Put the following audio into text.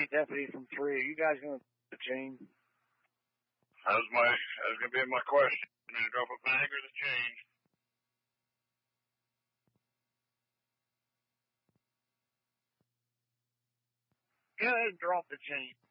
deputy from 3. Are you guys going to drop the chain? That was going to be my question. You going to drop a bag or the chain? Go ahead and drop the chain.